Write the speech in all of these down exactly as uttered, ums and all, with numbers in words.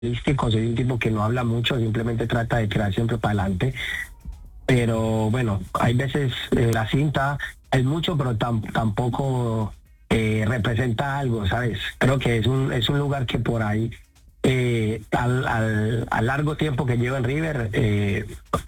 soy un tipo que no habla mucho, simplemente trata de tirar siempre para adelante. Pero bueno, hay veces eh, la cinta es mucho, pero tam, tampoco eh, representa algo, ¿sabes? Creo que es un, es un lugar que por ahí, eh, al, al, al largo tiempo que llevo en River, eh,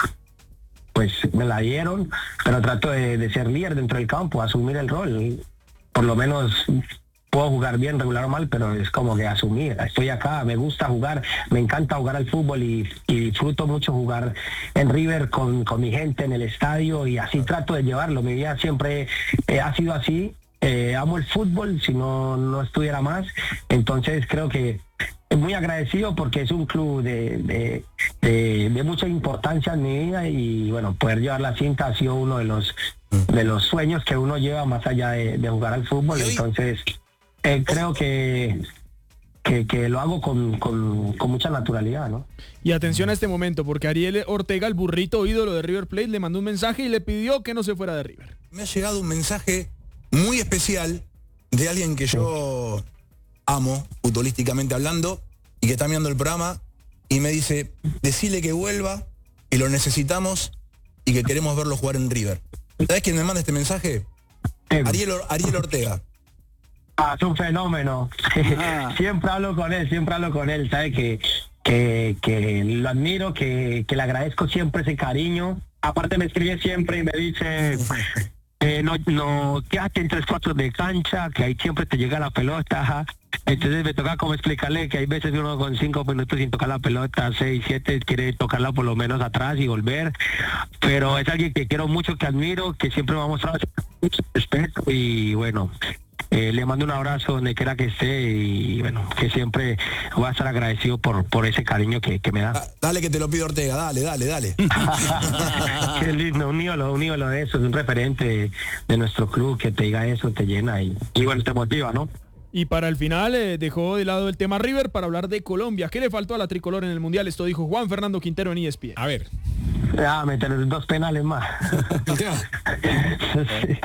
pues me la dieron, pero trato de, de ser líder dentro del campo, asumir el rol. Por lo menos puedo jugar bien, regular o mal, pero es como que asumir. Estoy acá, me gusta jugar, me encanta jugar al fútbol y, y disfruto mucho jugar en River con, con mi gente en el estadio y así trato de llevarlo. Mi vida siempre eh, ha sido así. Eh, amo el fútbol, si no, no estuviera más. Entonces creo que muy agradecido porque es un club de, de, de, de mucha importancia en mi vida y bueno, poder llevar la cinta ha sido uno de los de los sueños que uno lleva más allá de, de jugar al fútbol. Entonces eh, creo que, que que lo hago con, con, con mucha naturalidad, ¿no? Y atención a este momento, porque Ariel Ortega, el burrito ídolo de River Plate, le mandó un mensaje y le pidió que no se fuera de River. Me ha llegado un mensaje muy especial de alguien que yo amo, futbolísticamente hablando, y que está mirando el programa, y me dice, decile que vuelva, y lo necesitamos, y que queremos verlo jugar en River. ¿Sabés quién me manda este mensaje? Ariel, Ariel Ortega. Ah, es un fenómeno. Ah. Siempre hablo con él, siempre hablo con él, ¿sabes? Que, que, que lo admiro, que, que le agradezco siempre ese cariño. Aparte me escribe siempre y me dice... Eh, no, no, quédate en tres cuartos de cancha, que ahí siempre te llega la pelota. Ajá. Entonces me toca como explicarle que hay veces uno con cinco minutos sin tocar la pelota, seis, siete, quiere tocarla por lo menos atrás y volver. Pero es alguien que quiero mucho, que admiro, que siempre me ha mostrado mucho respeto y bueno... Eh, le mando un abrazo donde quiera que esté y bueno, que siempre voy a estar agradecido por, por ese cariño que, que me da. Ah, dale que te lo pido, Ortega, dale, dale, dale. Qué lindo, un ídolo, un ídolo de eso, es un referente de, de nuestro club, que te diga eso, te llena y, y bueno, te motiva, ¿no? Y para el final eh, dejó de lado el tema River para hablar de Colombia. ¿Qué le faltó a la tricolor en el Mundial? Esto dijo Juan Fernando Quintero en E S P N. A ver. Ah, meter dos penales más. sí,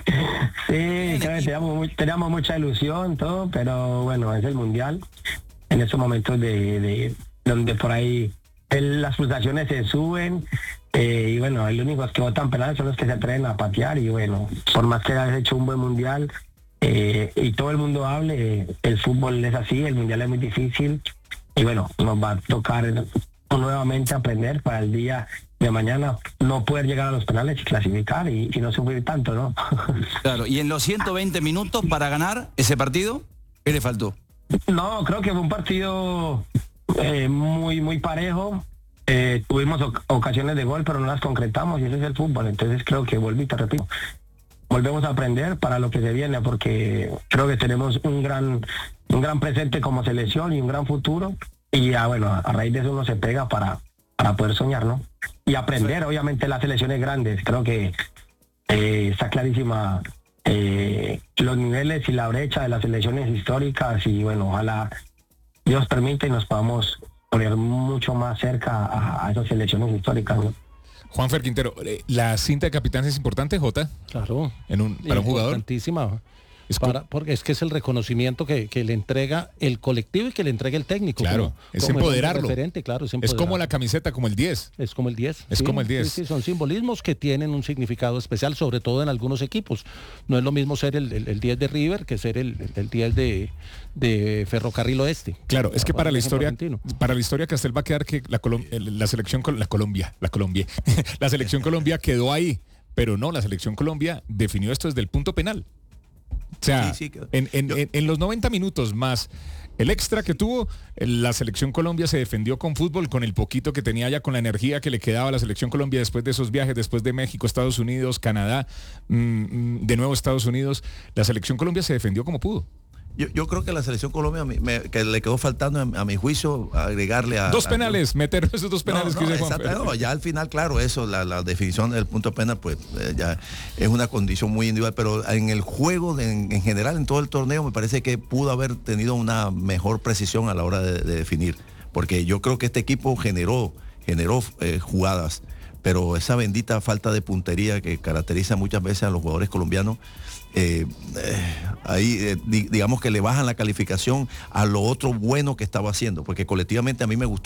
sí creo que teníamos, teníamos mucha ilusión, todo, pero bueno, es el Mundial. En esos momentos de, de donde por ahí el, las pulsaciones se suben eh, y bueno, los únicos que votan penales son los que se atreven a patear y bueno, por más que hayas hecho un buen Mundial eh, y todo el mundo hable, el fútbol es así, el Mundial es muy difícil y bueno, nos va a tocar nuevamente aprender para el día de mañana no poder llegar a los penales y clasificar y, y no sufrir tanto, ¿no? Claro, y en los ciento veinte minutos para ganar ese partido, ¿qué le faltó? No, creo que fue un partido eh, muy, muy parejo. Eh, tuvimos o- ocasiones de gol, pero no las concretamos y ese es el fútbol. Entonces creo que vuelvo y te repito. Volvemos a aprender para lo que se viene, porque creo que tenemos un gran, un gran presente como selección y un gran futuro. Y ya, bueno, a raíz de eso uno se pega para, para poder soñar, ¿no? Y aprender, obviamente, las selecciones grandes. Creo que eh, está clarísima eh, los niveles y la brecha de las selecciones históricas y, bueno, ojalá Dios permita y nos podamos poner mucho más cerca a, a esas selecciones históricas, ¿no? Juanfer Quintero, eh, ¿la cinta de capitán es importante, Jota? Claro. En un, para un jugador. Importantísima. Es Para, porque es que es el reconocimiento que, que le entrega el colectivo y que le entrega el técnico. Claro, como, es como empoderarlo. Referente, claro, es, es como la camiseta, como el diez. Es como el diez. Es sí, como el diez. Sí, sí, son simbolismos que tienen un significado especial, sobre todo en algunos equipos. No es lo mismo ser el, el, el diez de River que ser el, el diez de, de Ferrocarril Oeste. Claro, es que para la historia, argentino. para la historia Castel va a quedar que la, Colom la selección, la Colombia, la Colombia, la selección Colombia quedó ahí, pero no, la selección Colombia definió esto desde el punto penal. O sea, sí, sí, en, en, en, en los noventa minutos más el extra que tuvo, la selección Colombia se defendió con fútbol, con el poquito que tenía ya, con la energía que le quedaba a la selección Colombia después de esos viajes, después de México, Estados Unidos, Canadá, mmm, de nuevo Estados Unidos. La selección Colombia se defendió como pudo. Yo, yo creo que la selección Colombia me, me, que le quedó faltando a, a mi juicio agregarle a... Dos a, penales, a, meter esos dos penales no, que no, dice exacto, no, ya al final, claro, eso, la, la definición del punto penal, pues eh, ya es una condición muy individual, pero en el juego, de, en, en general, en todo el torneo, me parece que pudo haber tenido una mejor precisión a la hora de, de definir, porque yo creo que este equipo generó, generó eh, jugadas, pero esa bendita falta de puntería que caracteriza muchas veces a los jugadores colombianos, eh, eh, ahí eh, di, digamos que le bajan la calificación a lo otro bueno que estaba haciendo, porque colectivamente a mí me gustó